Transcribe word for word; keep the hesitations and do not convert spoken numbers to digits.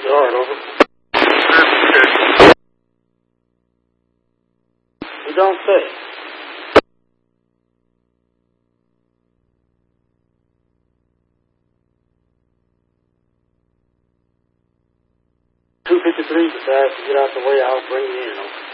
Guard, over. You don't say. two fifty-three decides to get out the way, I'll bring you in, over.